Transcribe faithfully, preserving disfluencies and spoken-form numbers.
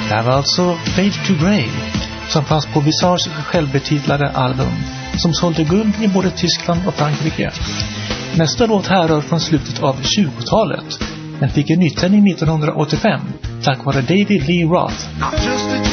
Det här var alltså Fade to Grey, som fanns på Visages självbetitlade album, som sålde guld i både Tyskland och Frankrike. Nästa låt härrör från slutet av tjugotalet, men fick en nytändning nittonhundraåttiofem tack vare David Lee Roth.